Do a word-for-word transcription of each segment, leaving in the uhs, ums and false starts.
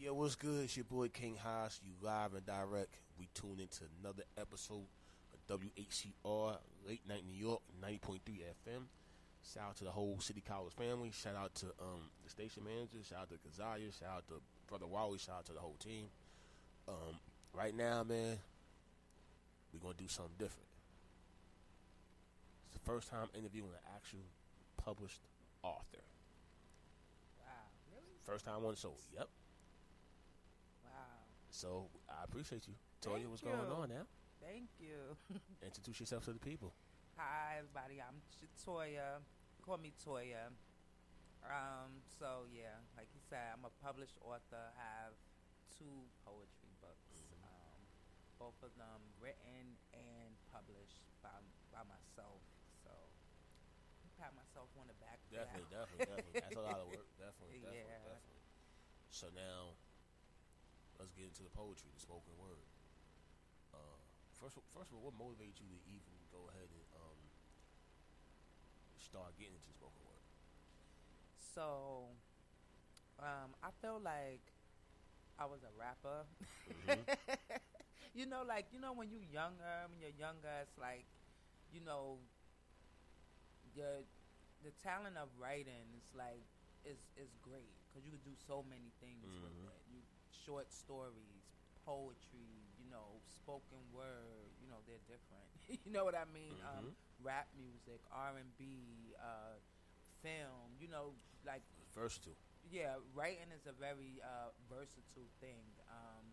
Yo, what's good? It's your boy King Haas. You live and direct. We tune into another episode of W H C R Late Night New York ninety point three F M. Shout out to the whole City College family. Shout out to um, the station manager. Shout out to Kazaya. Shout out to Brother Wally. Shout out to the whole team. Um, right now, man, we're gonna do something different. It's the first time interviewing an actual published author. Wow, really? First time on show. Yep. Wow. So I appreciate you. Toya, Thank what's you. going on now? Thank you. Introduce yourself to the people. Hi, everybody. I'm Toya. Call me Toya. Um, so, yeah, like you said, I'm a published author. I have two poetry books. Um, both of them written and published by by myself. So, I pat myself on the back. Definitely, now. definitely, definitely. That's a lot of work. Definitely, definitely, Yeah. definitely. So now, let's get into the poetry, the spoken word. Uh, first, first of all, what motivated you to even go ahead and um, start getting into spoken word? So, um, I feel like I was a rapper. Mm-hmm. You know, like, you know, when you're younger, when you're younger, it's like, you know, your, the talent of writing is like, is, is great. Because you could do so many things Mm-hmm. with it. You, short stories, poetry, you know, spoken word, you know, they're different. You know what I mean? Mm-hmm. Um, rap music, R and B, uh, film, you know, like, Versatile. yeah, writing is a very uh, versatile thing, um,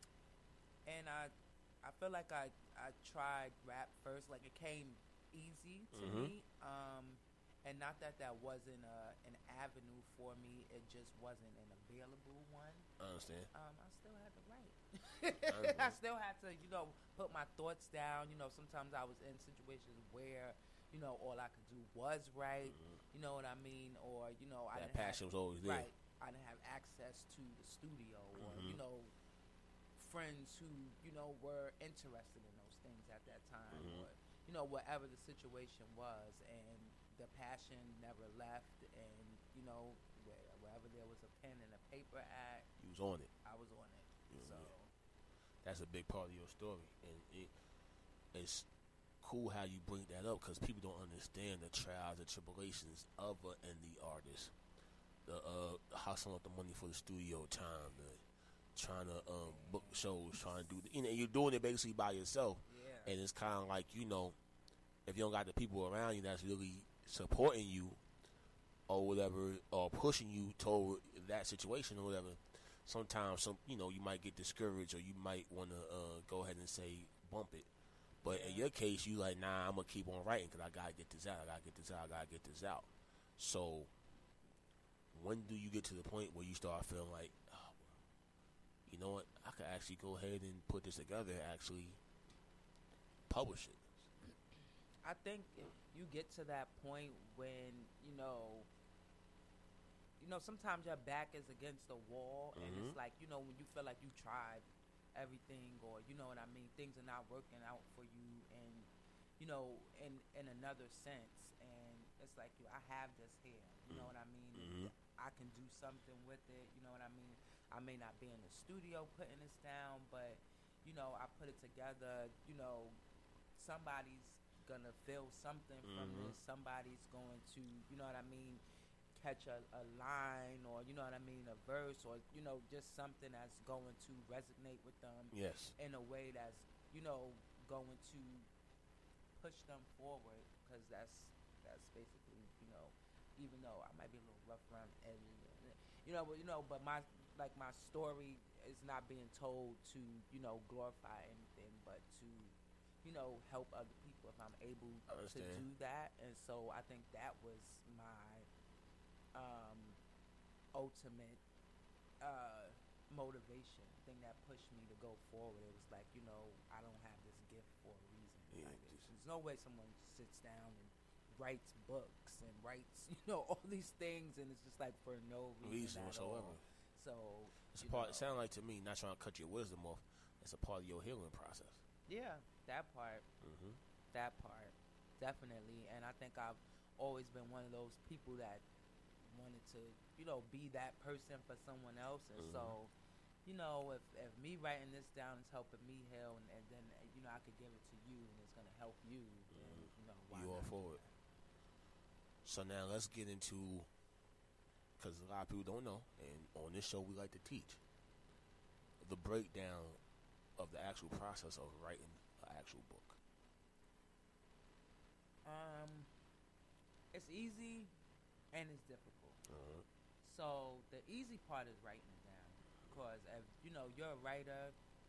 and I, I feel like I, I tried rap first, like it came easy to Mhm. me, um, and not that that wasn't a, an avenue for me, it just wasn't an available one. I understand. Um, I still had to write. understand. I still had to, you know, put my thoughts down. You know, sometimes I was in situations where, you know, all I could do was write. Mhm. You know what I mean? Or, you know, I That didn't passion have, was always there. right. I didn't have access to the studio, or Mhm. you know, friends who you know were interested in those things at that time, Mhm. or you know, whatever the situation was, and the passion never left, and you know, where, wherever there was a pen and a paper at, You was on it. I was on it. Yeah, So. yeah. That's a big part of your story, and it, it's cool how you bring that up because people don't understand the trials and tribulations of an indie artist. The uh, hustling up the money for the studio time, the trying to um, book shows, trying to do, the, you know, you're doing it basically by yourself, Yeah. and it's kind of like, you know, if you don't got the people around you that's really supporting you or whatever, or pushing you toward that situation or whatever, sometimes some, you know, you might get discouraged or you might want to uh, go ahead and say bump it. But in your case, you like, nah, I'm gonna keep on writing because I gotta get this out. I gotta get this out. I gotta get this out. So, when do you get to the point where you start feeling like, oh, you know what, I could actually go ahead and put this together and actually publish it? I think if you get to that point when, you know, you know, sometimes your back is against the wall, and Mhm. it's like, you know, when you feel like you tried everything, or you know what I mean, things are not working out for you, and you know, in in another sense, and it's like, you, I have this here, you know what I mean? Mhm. I can do something with it, you know what I mean? I may not be in the studio putting this down, but you know, I put it together, you know, somebody's gonna feel something from Mhm. this, somebody's going to, you know what I mean, catch a, a line, or you know what I mean, a verse, or you know, just something that's going to resonate with them Yes. in a way that's, you know, going to push them forward, because that's that's basically, you know, even though I might be a little rough around the edges, you know, but you know, but my like my story is not being told to, you know, glorify anything, but to, you know, help other people if I'm able I to understand. do that. And so I think that was my um, ultimate uh, motivation, thing that pushed me to go forward. It was like, you know, I don't have this gift for a reason. Yeah, Like, just- there's no way someone sits down and writes books and writes, you know, all these things, and it's just like for no reason, Reason at whatsoever. all. So It's a you part. know, It sounds like to me, not trying to cut your wisdom off. It's a part of your healing process. yeah, that part, Mm-hmm. that part, definitely. And I think I've always been one of those people that wanted to, you know, be that person for someone else, and Mhm. so, you know, if, if me writing this down is helping me heal, and, and then uh, you know I could give it to you, and it's gonna help you, then Mm-hmm. you know why You all not? for it. So now let's get into, because a lot of people don't know, and on this show we like to teach the breakdown of the actual process of writing an actual book. Um, it's easy and it's difficult. Uh-huh. So the easy part is writing it down, because if you know you're a writer,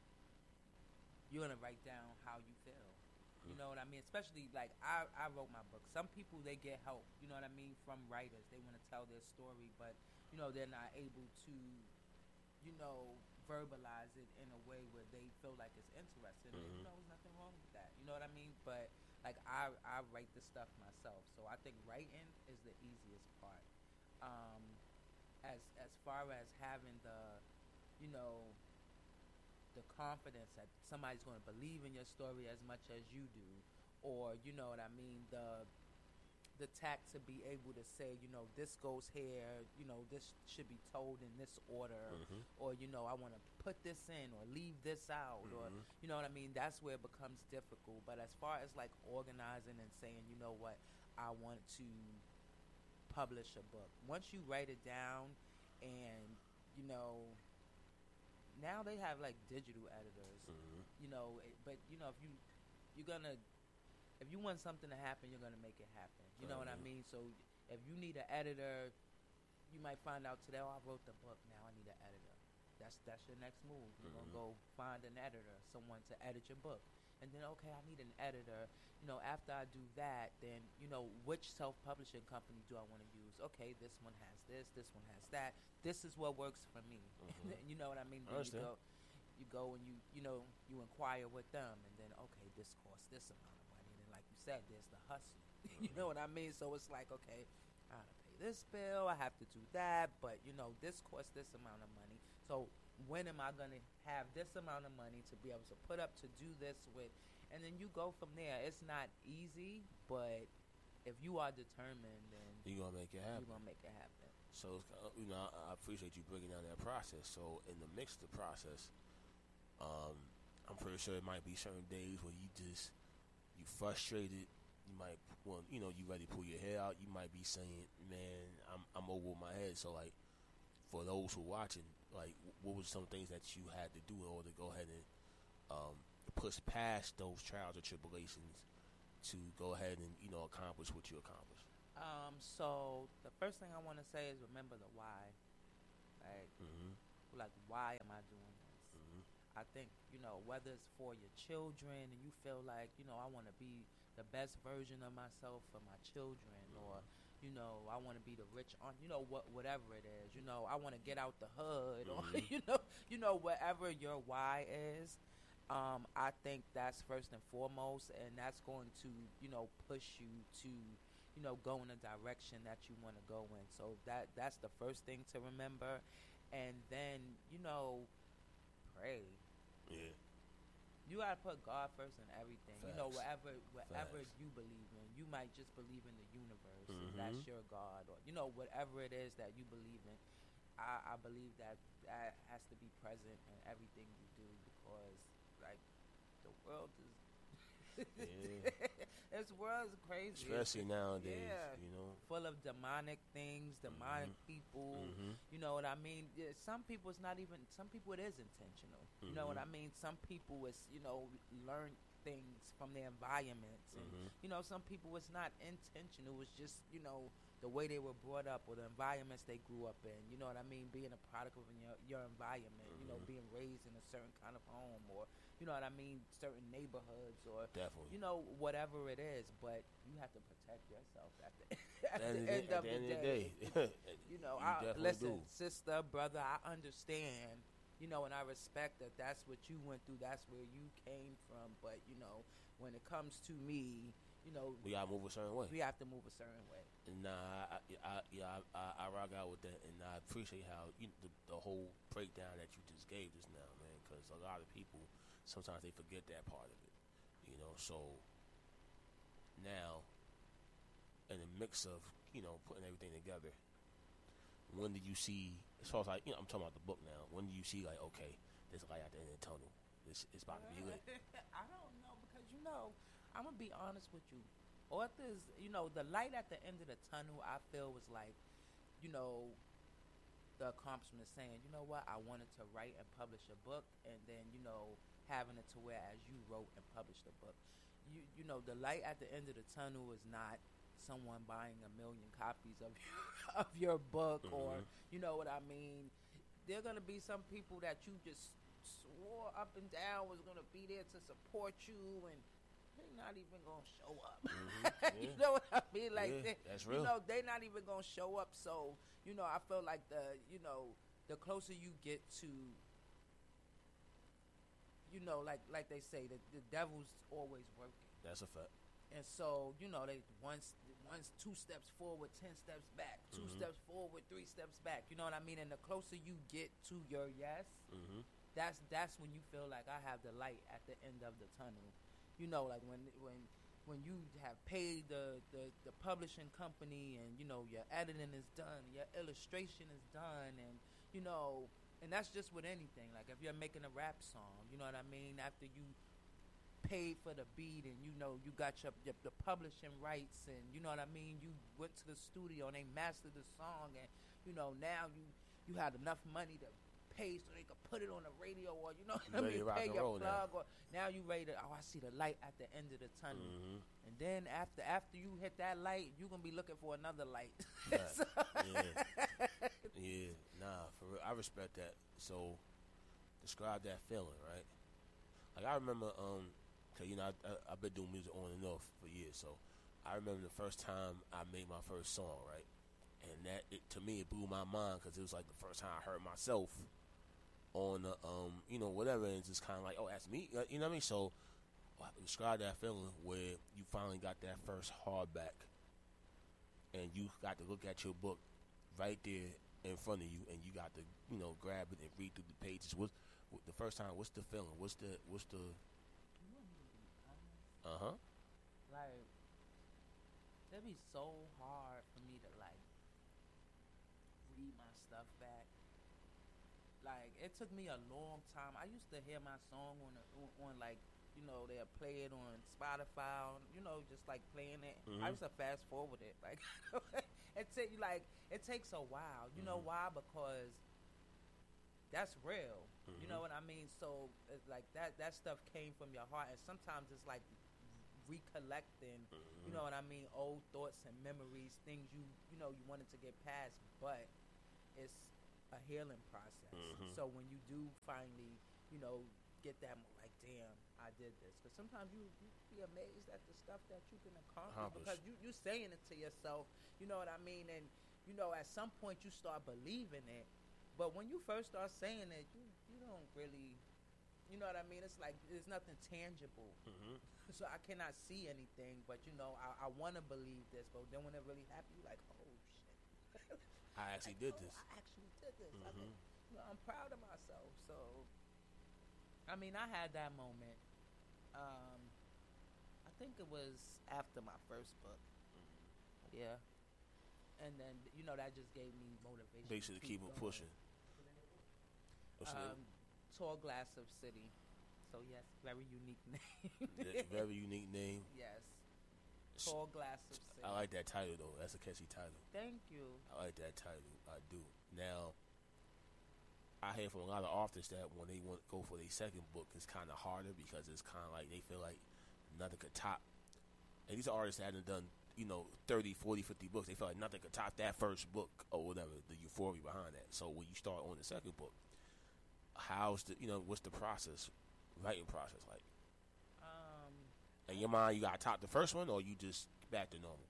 you're gonna write down how you feel. You know what I mean? Especially like I, I wrote my book. Some people they get help. You know what I mean from writers. They want to tell their story, but you know they're not able to, you know, verbalize it in a way where they feel like it's interesting. And, Mhm. you know, there's nothing wrong with that. You know what I mean? But like I, I write the stuff myself, so I think writing is the easiest part. Um, as as far as having the, you know, the confidence that somebody's going to believe in your story as much as you do, or you know what I mean, the the tact to be able to say, you know, this goes here, you know, this should be told in this order, Mhm. or you know, I want to put this in or leave this out, or Mhm. you know what I mean. That's where it becomes difficult. But as far as like organizing and saying, you know what, I want to publish a book. Once you write it down, and you know, now they have like digital editors, Mhm. you know. it- But you know, if you you're gonna if you want something to happen, you're gonna make it happen. You know what I Mhm. mean? So if you need an editor, you might find out today, oh, I wrote the book. Now I need an editor. That's that's your next move. You're Mhm. gonna go find an editor, someone to edit your book. And then, okay, I need an editor. You know, after I do that, then, you know, which self-publishing company do I want to use? Okay, this one has this, this one has that. This is what works for me. Mhm. You know what I mean? I Then you understand. go, you go and you, you know, you inquire with them, and then, okay, this costs this amount of money. And then, like you said, there's the hustle. You know what I mean? So it's like, okay, I have to pay this bill, I have to do that, but, you know, this costs this amount of money. So when am I going to have this amount of money to be able to put up to do this with? And then you go from there. It's not easy, but if you are determined, then You're going to make it you're happen. going to make it happen. So, it's, uh, you know, I, I appreciate you breaking down that process. So, in the mix of the process, um, I'm pretty sure it might be certain days where you just, you frustrated. You might, well, you know, you ready to pull your hair out. You might be saying, man, I'm, I'm over my head. So, like, for those who are watching, like, what were some things that you had to do in order to go ahead and um, push past those trials or tribulations to go ahead and, you know, accomplish what you accomplished? Um, so the first thing I want to say is remember the why. Like, Mm-hmm. like why am I doing this? Mm-hmm. I think, you know, whether it's for your children and you feel like, you know, I want to be the best version of myself for my children, or, you know, I want to be the rich aunt, you know, what, whatever it is, you know, I want to get out the hood, or, Mhm. you know, you know, whatever your why is. Um, I think that's first and foremost, and that's going to, you know, push you to, you know, go in a direction that you want to go in. So that that's the first thing to remember, and then, you know, pray. Yeah. You gotta put God first in everything. You know, Facts. whatever whatever Facts. you believe in. You might just believe in the universe, and Mhm. that's your God, or you know, whatever it is that you believe in. I, I believe that that has to be present in everything you do, because like the world is Yeah. this world is crazy. Especially It's nowadays, yeah. you know. full of demonic things, demonic people. Mm-hmm. You know what I mean? Yeah, some people it's not even. Some people it is intentional. You know what I Mhm. mean? Some people it's you know learn things from their environments, and Mhm. you know some people it's not intentional. It's just you know the way they were brought up or the environments they grew up in. You know what I mean? Being a product of your your environment. You know, Mhm. being raised in a certain kind of home, or you know what I mean, certain neighborhoods, or Definitely. you know whatever it is. But you have to protect yourself at the at At the the end at of the the end of the day. day, You know, you I definitely listen, do. sister, brother, I understand, you know, and I respect that that's what you went through, that's where you came from, but, you know, when it comes to me, you know, We gotta move a certain way. we have to move a certain way. Nah, I, I, I, yeah, I, I, I rock out with that, and I appreciate how you the, the whole breakdown that you just gave just now, man. Because a lot of people sometimes they forget that part of it, you know. So now, in the mix of you know putting everything together, when do you see as far as like, you know, I'm talking about the book now. When do you see like, okay, there's a light at the end of the tunnel? This it's about to be lit. I don't know because you know, I'm gonna be honest with you. Authors, you know, the light at the end of the tunnel, I feel was like, you know, the accomplishment of saying, you know what, I wanted to write and publish a book, and then you know, having it to where as you wrote and published a book, you you know, the light at the end of the tunnel is not someone buying a million copies of your, of your book, mm-hmm. or you know what I mean. There are gonna be some people that you just swore up and down was gonna be there to support you, and they're not even gonna show up. Mm-hmm. Yeah. You know what I mean? Like, yeah, they, that's real. You know, they're not even gonna show up. So, you know, I feel like the, you know, the closer you get to, you know, like like they say, that the devil's always working. That's a fact. And so, you know, they once once two steps forward, ten steps back, two mm-hmm. steps forward, three steps back. You know what I mean? And the closer you get to your yes, mm-hmm. that's that's when you feel like I have the light at the end of the tunnel. You know, like when when when you have paid the, the, the publishing company, and you know your editing is done, your illustration is done, and you know, and that's just with anything. Like if you're making a rap song, you know what I mean. After you paid for the beat, and you know you got your, your the publishing rights, and you know what I mean. You went to the studio and they mastered the song, and you know now you you had enough money to pay so they could put it on the radio, or you know what I mean, pay your plug, now. Or now you ready to, oh, I see the light at the end of the tunnel, mm-hmm. and then after after you hit that light, you gonna be looking for another light. Right. So yeah, yeah, nah, for real, I respect that. So describe that feeling, right? Like I remember, um, cause you know I, I, I've been doing music on and off for years, so I remember the first time I made my first song, right? And that it, to me, it blew my mind because it was like the first time I heard myself on the, um, you know, whatever, and it's just kind of like, oh, that's me, you know what I mean? So, describe that feeling where you finally got that first hardback, and you got to look at your book right there in front of you, and you got to, you know, grab it and read through the pages. What, what the first time? What's the feeling? What's the, what's the? Uh huh. Like, it'd be so hard for me to like read my stuff back. Like, it took me a long time. I used to hear my song on, a, on, on like, you know, they'll play it on Spotify, you know, just like playing it. Mm-hmm. I used to fast forward it. Like, it take like it takes a while. You mm-hmm. know why? Because that's real. Mm-hmm. You know what I mean? So it's like that that stuff came from your heart, and sometimes it's like recollecting, mm-hmm. you know what I mean, old thoughts and memories, things you you know you wanted to get past, but it's a healing process. Mm-hmm. So when you do finally, you know, get that, like, damn, I did this. Because sometimes you, you be amazed at the stuff that you can accomplish, accomplish. Because you you saying it to yourself, you know what I mean? And, you know, at some point you start believing it. But when you first start saying it, you, you don't really, you know what I mean? It's like there's nothing tangible. Mm-hmm. So I cannot see anything, but, you know, I, I want to believe this. But then when it really happens, you're like, oh, shit. I actually like, did oh, this. I actually did this. Mm-hmm. I mean, you know, I'm proud of myself. So, I mean, I had that moment. Um, I think it was after my first book. Mm-hmm. Yeah. And then, you know, that just gave me motivation. Basically, to keep, keep it pushing. Um, Tall Glass of City. So, yes, very unique name. Very unique name. Yes. Tall Glass of City. I like that title, though. That's a catchy title. Thank you. I like that title. I do. Now, I hear from a lot of authors that when they want to go for their second book, it's kind of harder because it's kind of like they feel like nothing could top. And these are artists that haven't done, you know, thirty, forty, fifty books. They feel like nothing could top that first book or whatever, the euphoria behind that. So when you start on the second book, how's the, you know, what's the process, writing process like? Um, In your mind, you got to top the first one, or you just back to normal?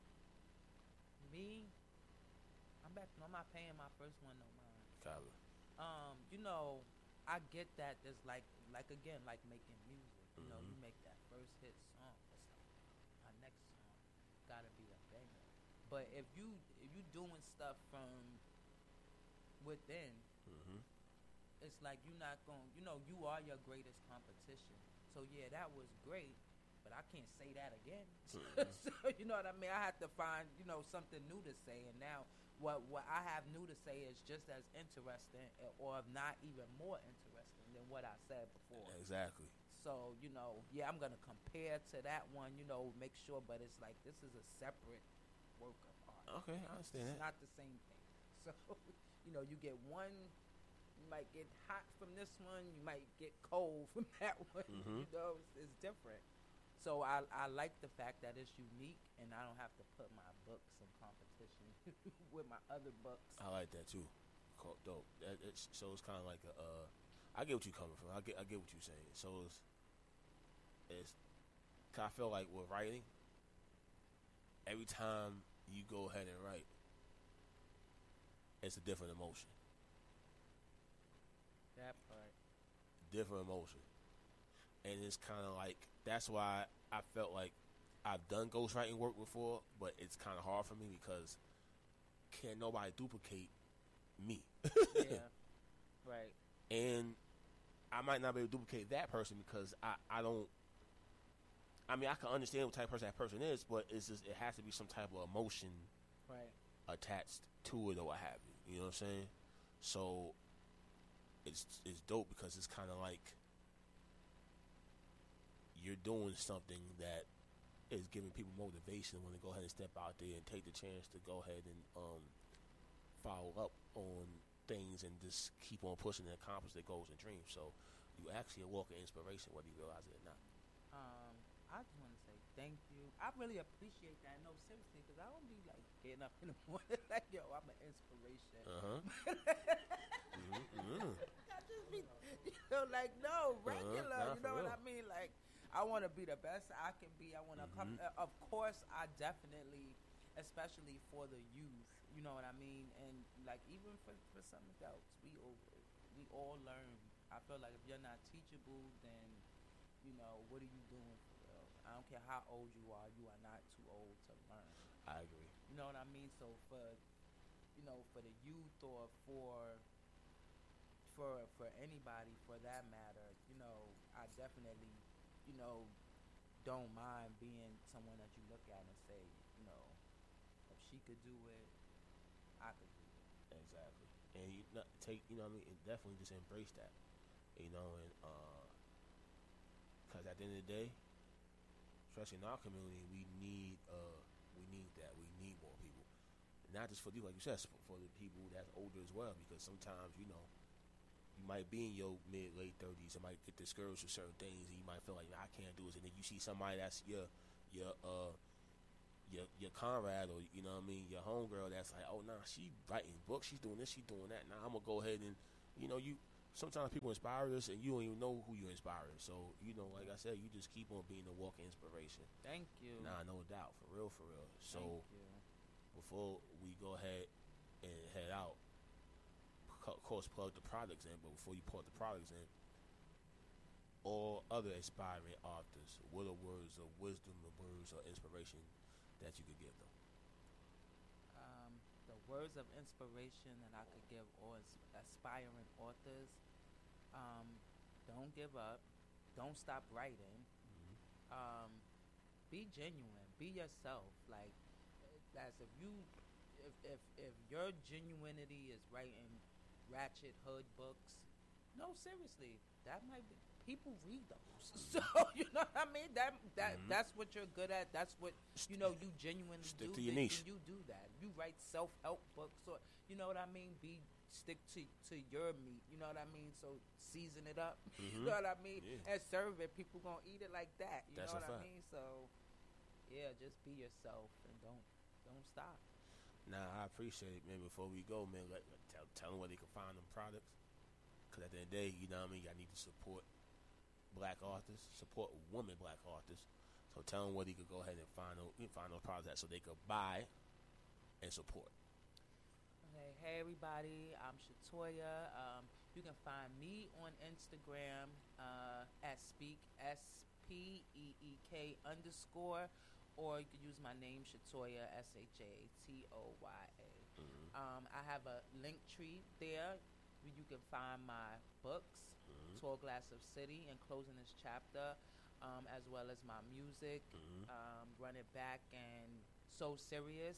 Me, I'm back. I'm not paying my first one no mind. Probably. Um, you know, I get that. There's like, like again, like making music. You mm-hmm. know, you make that first hit song. It's like my next song gotta be a banger. But if you if you doing stuff from within, mm-hmm. it's like you're not going. You know, you are your greatest competition. So yeah, that was great. But I can't say that again. Mm-hmm. So, you know what I mean? I have to find, you know, something new to say. And now what what I have new to say is just as interesting, eh, or if not even more interesting than what I said before. Exactly. So, you know, yeah, I'm gonna compare to that one, you know, make sure, but it's like this is a separate work of art. Okay, I understand It's that. not the same thing. So, you know, you get one, you might get hot from this one, you might get cold from that one. Mhm. You know, it's, it's different. So I I like the fact that it's unique, and I don't have to put my books in competition with my other books. I like that too. Cool, dope. That, it's, so it's kind of like a. Uh, I get what you're coming from. I get I get what you're saying. So it's it's. 'Cause I feel like with writing, every time you go ahead and write, it's a different emotion. That part. Different emotion. And it's kind of like, that's why I felt like I've done ghostwriting work before, but it's kind of hard for me because can't nobody duplicate me. Yeah. Right. And I might not be able to duplicate that person because I, I don't, I mean, I can understand what type of person that person is, but it's just, it has to be some type of emotion Right. attached to it or what have you. You know what I'm saying? So it's it's dope because it's kind of like you're doing something that is giving people motivation when they go ahead and step out there and take the chance to go ahead and um, follow up on things and just keep on pushing and accomplish their goals and dreams. So you actually are walking inspiration whether you realize it or not. Um, I just want to say thank you. I really appreciate that. No, seriously, because I don't be like getting up in the morning like, yo, I'm an inspiration. Uh-huh. mm-hmm, mm-hmm. I just be, you know, like, no, regular. Uh-huh. Nah, You know for what real. I mean? Like, I want to be the best I can be. I want to come. Mhm. Uh, of course, I definitely, especially for the youth. You know what I mean? And like even for for some adults, we all we all learn. I feel like if you're not teachable, then you know what are you doing for real? I don't care how old you are. You are not too old to learn. I agree. You know what I mean? So for you know for the youth or for for for anybody for that matter, you know, I definitely, you know, don't mind being someone that you look at and say, you know, if she could do it, I could do it. Exactly. And you not take, you know what I mean, and definitely just embrace that. You know, and uh, cause at the end of the day, especially in our community, we need uh, we need that. We need more people, not just for you, like you said, for, for the people that's older as well. Because sometimes, you know, you might be in your mid late thirties, and might get discouraged with certain things, and you might feel like, nah, I can't do this. And then you see somebody that's your your uh your your comrade, or you know what I mean, your homegirl that's like, oh nah, she writing books, she's doing this, she's doing that. Now I'm gonna go ahead and, you know, you. Sometimes people inspire us, and you don't even know who you're inspiring. So, you know, like I said, you just keep on being a walking inspiration. Thank you. Nah, no doubt, for real, for real. So, Thank you. before we go ahead and head out, of course, plug the products in. But before you plug the products in, all other aspiring authors, what are words of wisdom, or words of inspiration that you could give them? Um, the words of inspiration that I could give all as- aspiring authors: um, don't give up, don't stop writing. Mm-hmm. Um, be genuine, be yourself. Like, that's if you, if if if your genuinity is writing ratchet hood books, no, seriously, that might be people read those. So you know what I mean. That that Mhm. that's what you're good at. That's what you know you genuinely Stick do. to your then niche. You do that. You write self help books, or you know what I mean. Be stick to to your meat. You know what I mean. So season it up. Mhm. You know what I mean. Yeah. And serve it. People gonna eat it like that. You That's know a what I fact. mean. So yeah, just be yourself and don't don't stop. Nah, I appreciate it, man. Before we go, man, let, let- tell, tell them where they can find them products. Because at the end of the day, you know what I mean, y'all need to support black authors, support women black authors. So tell them where they could go ahead and find those, find those products at so they could buy and support. Okay, hey everybody, I'm Shatoya. Um, you can find me on Instagram uh, at speak S P E E K underscore, or you could use my name Shatoya S H A T O Y A. Mm-hmm. Um, I have a link tree there where you can find my books, Mm-hmm. Tall Glass of City and Closing This Chapter, um, as well as my music, Mm-hmm. um, Run It Back and So Serious. Mm-hmm.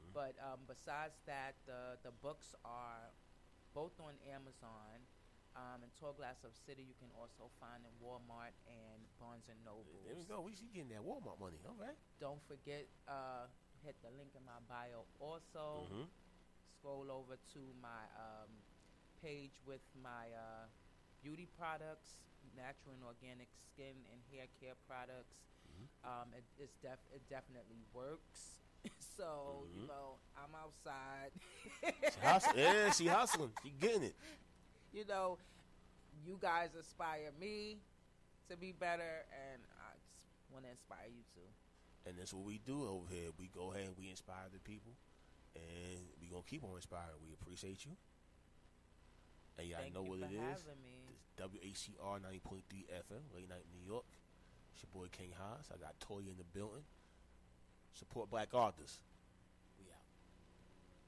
But um, besides that, the the books are both on Amazon. Um, in Tall Glass of City, you can also find in Walmart and Barnes and Noble. There we go. We see getting that Walmart money. All right. Don't forget, uh, hit the link in my bio. Also, Mm-hmm. scroll over to my um, page with my uh, beauty products, natural and organic skin and hair care products. Mm-hmm. Um, it, it's def- it definitely works. So, Mm-hmm. you know, I'm outside. She hustling. Yeah, she hustling. She getting it. You know, you guys inspire me to be better, and I just want to inspire you too. And that's what we do over here. We go ahead and we inspire the people, and we gonna keep on inspiring. We appreciate you, and y'all Thank know you what for it is. having me. This W A C R ninety point three F M, late night New York. It's your boy King Haas. I got Toya in the building. Support black authors.